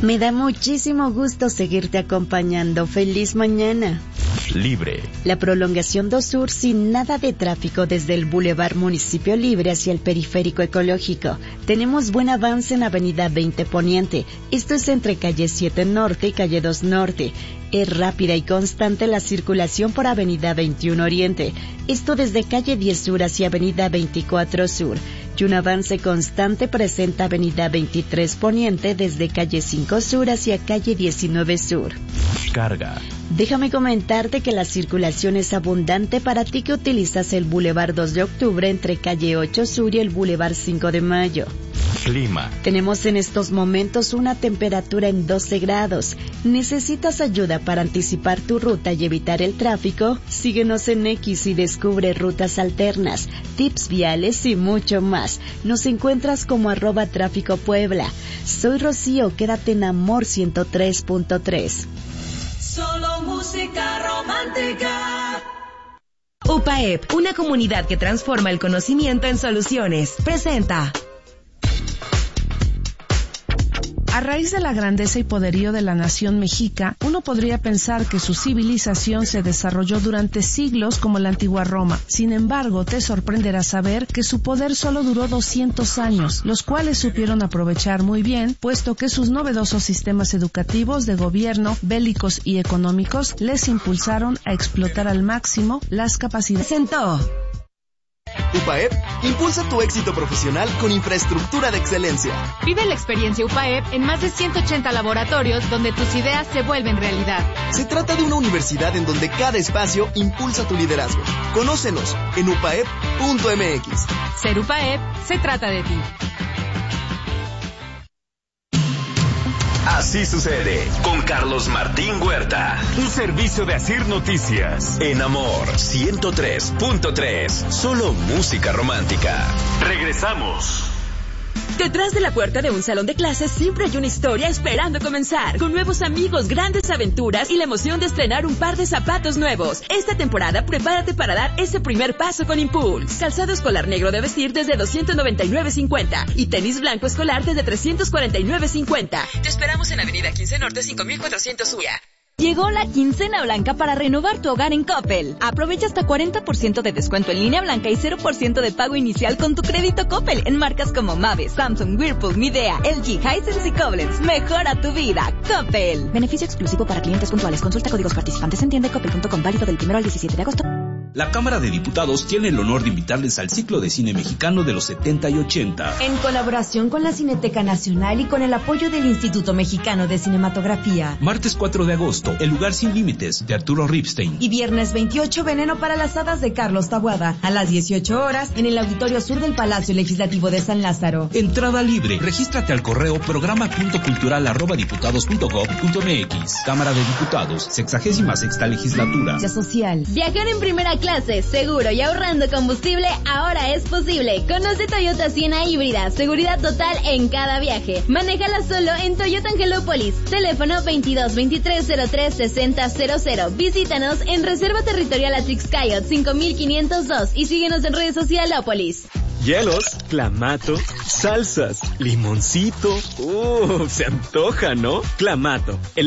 Me da muchísimo gusto seguirte acompañando. ¡Feliz mañana! Libre. La prolongación 2 Sur sin nada de tráfico desde el Boulevard Municipio Libre hacia el Periférico Ecológico. Tenemos buen avance en Avenida 20 Poniente. Esto es entre calle 7 Norte y calle 2 Norte. Es rápida y constante la circulación por Avenida 21 Oriente. Esto desde calle 10 Sur hacia Avenida 24 Sur. Y un avance constante presenta Avenida 23 Poniente desde calle 5 Sur hacia calle 19 Sur. Carga. Déjame comentarte que la circulación es abundante para ti que utilizas el Boulevard 2 de Octubre entre calle 8 Sur y el Boulevard 5 de Mayo. Clima. Tenemos en estos momentos una temperatura en 12 grados. ¿Necesitas ayuda para anticipar tu ruta y evitar el tráfico? Síguenos en X y descubre rutas alternas, tips viales y mucho más. Nos encuentras como @tráficopuebla. Soy Rocío, quédate en Amor 103.3. Solo música romántica. UPAEP, una comunidad que transforma el conocimiento en soluciones. Presenta. A raíz de la grandeza y poderío de la nación mexica, uno podría pensar que su civilización se desarrolló durante siglos como la antigua Roma. Sin embargo, te sorprenderá saber que su poder solo duró 200 años, los cuales supieron aprovechar muy bien, puesto que sus novedosos sistemas educativos, de gobierno, bélicos y económicos les impulsaron a explotar al máximo las capacidades. Presentó. UPAEP impulsa tu éxito profesional con infraestructura de excelencia. Vive la experiencia UPAEP en más de 180 laboratorios donde tus ideas se vuelven realidad. Se trata de una universidad en donde cada espacio impulsa tu liderazgo. Conócenos en upaep.mx. Ser UPAEP se trata de ti. Así sucede con Carlos Martín Huerta. Un servicio de Asir Noticias. En Amor 103.3. Solo música romántica. Regresamos. Detrás de la puerta de un salón de clases siempre hay una historia esperando comenzar, con nuevos amigos, grandes aventuras y la emoción de estrenar un par de zapatos nuevos. Esta temporada prepárate para dar ese primer paso con Impulse. Calzado escolar negro de vestir desde $299.50 y tenis blanco escolar desde $349.50. Te esperamos en Avenida 15 Norte 5400 UIA. Llegó la quincena blanca para renovar tu hogar en Coppel. Aprovecha hasta 40% de descuento en línea blanca y 0% de pago inicial con tu crédito Coppel en marcas como Mave, Samsung, Whirlpool, Midea, LG, Hisense y Koblenz. Mejora tu vida. Coppel. Beneficio exclusivo para clientes puntuales. Consulta códigos participantes en tienda.coppel.com, válido del 1 al 17 de agosto. La Cámara de Diputados tiene el honor de invitarles al ciclo de cine mexicano de los 70 y 80. En colaboración con la Cineteca Nacional y con el apoyo del Instituto Mexicano de Cinematografía. Martes 4 de agosto, El lugar sin límites, de Arturo Ripstein. Y viernes 28, Veneno para las hadas, de Carlos Taboada, a las 18 horas, en el Auditorio Sur del Palacio Legislativo de San Lázaro. Entrada libre. Regístrate al correo programa.cultural@diputados.gov.mx. Cámara de Diputados, 66ª Legislatura. Social. Viajar en primera clase, seguro y ahorrando combustible, ahora es posible. Conoce Toyota Siena híbrida, seguridad total en cada viaje. Manéjala solo en Toyota Angelópolis. Teléfono 22-2303-6000. Visítanos en Reserva Territorial Atrixcayot 5502 y síguenos en redes socialópolis. Hielos, clamato, salsas, limoncito. Se antoja, ¿no? Clamato.